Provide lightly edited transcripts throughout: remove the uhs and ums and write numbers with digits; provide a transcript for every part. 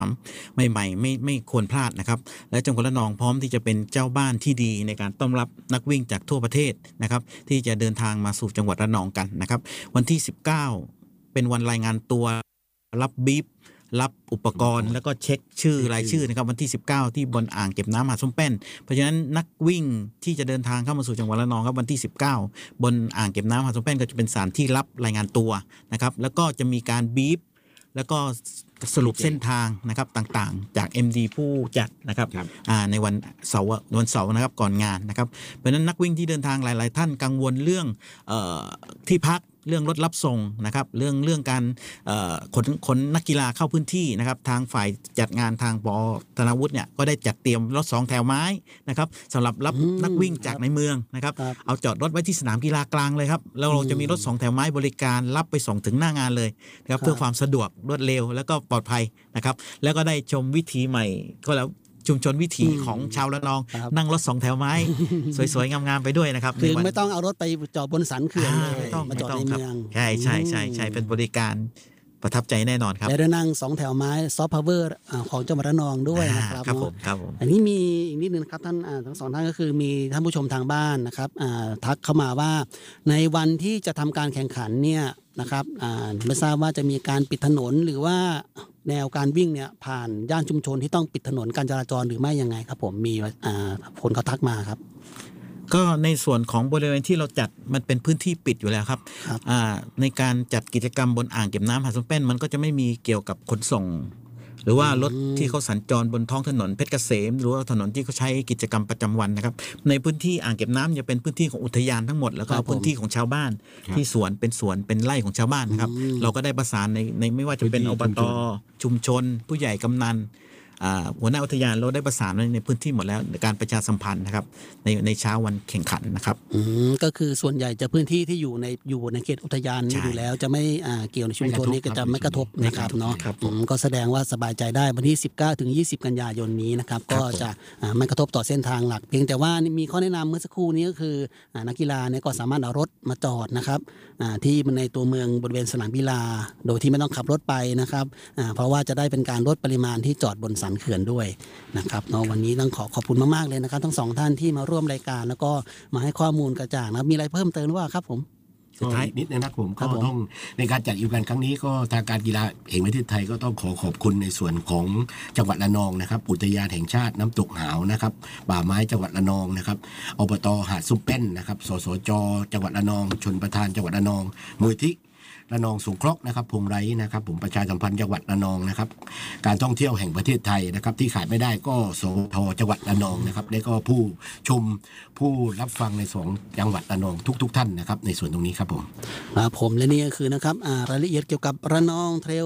ใหม่ๆไม่ควรพลาดนะครับและจังหวัดระนองพร้อมที่จะเป็นเจ้าบ้านที่ดีในการต้อนรับนักวิ่งจากทั่วประเทศนะครับที่จะเดินทางมาสู่จังหวัดระนองกันนะครับวันที่19เป็นวันรายงานตัวรับบีฟรับอุปกรณ์แล้วก็เช็คชื่อรายชื่อนะครับวันที่19ที่บนอ่างเก็บน้ำหาดส้มแป้นเพราะฉะนั้นนักวิ่งที่จะเดินทางเข้ามาสู่จังหวัดระนองครับวันที่19บนอ่างเก็บน้ำหาดส้มแป้นก็จะเป็นสถานที่รับรายงานตัวนะครับแล้วก็จะมีการบีฟแล้วก็สรุปเส้นทางนะครับต่างๆจาก MD ผู้จัดนะครับในวันเสาร์นะครับก่อนงานนะครับเพราะฉะนั้นนักวิ่งที่เดินทางหลายๆท่านกังวลเรื่องที่พักเรื่องรถรับส่งนะครับเรื่องการขนนักกีฬาเข้าพื้นที่นะครับทางฝ่ายจัดงานทางปอธนาวุฒิเนี่ยก็ได้จัดเตรียมรถ2แถวไม้นะครับสำหรับรับนักวิ่งจากในเมืองนะครับเอาจอดรถไว้ที่สนามกีฬากลางเลยครับแล้วเราจะมีรถ2แถวไม้บริการรับไปส่งถึงหน้างานเลยนะครับเพื่อความสะดวกรวดเร็วแล้วก็ปลอดภัยนะครับแล้วก็ได้ชมวิถีใหม่ก็แล้วชุมชนวิถีของชาวระนองนั่งรถ2แถวไม้ สวยๆงามๆไปด้วยนะครับคือไม่ต้องเอารถไปจอดบนสันเขื่อนเลยมาจอดในเมืองใช่เป็นบริการประทับใจแน่นอนครับและได้นั่ง2แถวไม้ซอฟต์พาวเวอร์ของจังหวัดระนองด้วยนะครับครับผมอันนี้มีอีกนิดนึงครับท่านทั้งสองท่านก็คือมีท่านผู้ชมทางบ้านนะครับทักเข้ามาว่าในวันที่จะทำการแข่งขันเนี่ยนะครับไม่ทราบว่าจะมีการปิดถนนหรือว่าแนวการวิ่งเนี่ยผ่านย่านชุมชนที่ต้องปิดถนนการจราจรหรือไม่ยังไงครับผมมีคนเขาทักมาครับก็ในส่วนของบริเวณที่เราจัดมันเป็นพื้นที่ปิดอยู่แล้วครับในการจัดกิจกรรมบนอ่างเก็บน้ำหาดส้มแป้นมันก็จะไม่มีเกี่ยวกับขนส่งหรือว่ารถที่เขาสัญจรบนท้องถนนเพชรเกษมหรือว่าถนนที่เขาใช้กิจกรรมประจำวันนะครับในพื้นที่อ่างเก็บน้ำจะเป็นพื้นที่ของอุทยานทั้งหมดแล้วก็พื้นที่ของชาวบ้านที่สวนเป็นไร่ของชาวบ้านครับเราก็ได้ประสานในไม่ว่าจะเป็นอบต.ชุมชนผู้ใหญ่กำนันหัวหน้าอุทยานเราได้ประสานในพื้นที่หมดแล้วในการประชาสัมพันธ์นะครับในเช้าวันแข่งขันนะครับก็คือส่วนใหญ่จะพื้นที่ที่อยู่ในเขตอุทยานอยู่แล้วจะไม่เกี่ยวในชุมชนนี้ก็จะไม่กระทบนะครับเนาะก็แสดงว่าสบายใจได้วันที่19ถึง20กันยายนนี้นะครับก็จะไม่กระทบต่อเส้นทางหลักเพียงแต่ว่ามีข้อแนะนำเมื่อสักครู่นี้ก็คือนักกีฬาเนี่ยก็สามารถเอารถมาจอดนะครับที่ในตัวเมืองบริเวณสนามกีฬาโดยที่ไม่ต้องขับรถไปนะครับเพราะว่าจะได้เป็นการลดปริมาณที่จอดบนสันเขื่อนด้วยนะครับเนาะวันนี้ต้องขอบคุณมากๆเลยนะครับทั้งสองท่านที่มาร่วมรายการแล้วก็มาให้ข้อมูลกระจ่างนะมีอะไรเพิ่มเติมหรือเปล่าครับผมสุดท้ายนิดนึงนะผมก็ต้องในการจัดอีเวนต์ครั้งนี้ก็ทางการกีฬาแห่งประเทศไทยก็ต้องขอบคุณในส่วนของจังหวัดระนองนะครับอุทยานแห่งชาติน้ำตกหาวนะครับป่าไม้จังหวัดระนองนะครับอบต.หาดซุปเป้นนะครับสสจ.จังหวัดระนองชลประทานจังหวัดระนองมูลที่ระนองสงเคราะห์นะครับพงไร้นะครับผมประชาสัมพันธ์จังหวัดระนองนะครับการท่องเที่ยวแห่งประเทศไทยนะครับที่ขาดไม่ได้ก็สทจังหวัดระนองนะครับและก็ผู้ชมผู้รับฟังในส่วนจังหวัดระนองทุกท่านนะครับในส่วนตรงนี้ครับผมและนี่ก็คือนะครับรายละเอียดเกี่ยวกับระนองเทรล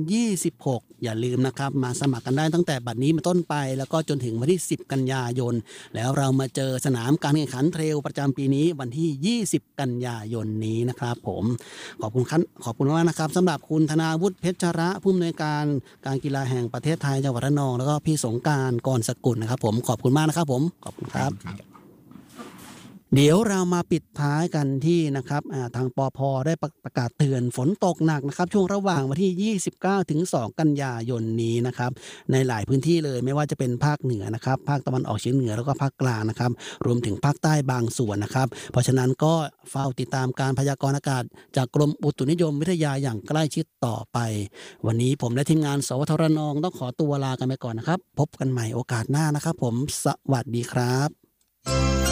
2026อย่าลืมนะครับมาสมัครกันได้ตั้งแต่บัดนี้เป็นต้นไปแล้วก็จนถึงวันที่10กันยายนแล้วเรามาเจอสนามการแข่งขันเทรลประจำปีนี้วันที่20กันยายนนี้นะครับผมขอบคุณมากนะครับสำหรับคุณธนาวุฒิเพชรระผู้อำนวยการการกีฬาแห่งประเทศไทยจังหวัดระนองแล้วก็พี่สงกรานต์กรสกุลนะครับผมขอบคุณมากนะครับผมขอบคุณครับเดี๋ยวเรามาปิดท้ายกันที่นะครับทางปภ.ได้ประกาศเตือนฝนตกหนักนะครับช่วงระหว่างวันที่29ถึง2กันยายนนี้นะครับในหลายพื้นที่เลยไม่ว่าจะเป็นภาคเหนือนะครับภาคตะวันออกเฉียงเหนือแล้วก็ภาคกลางนะครับรวมถึงภาคใต้บางส่วนนะครับเพราะฉะนั้นก็เฝ้าติดตามการพยากรณ์อากาศจากกรมอุตุนิยมวิทยาอย่างใกล้ชิดต่อไปวันนี้ผมและทีมงานสวทระนองต้องขอตัวลากันไปก่อนนะครับพบกันใหม่โอกาสหน้านะครับผมสวัสดีครับ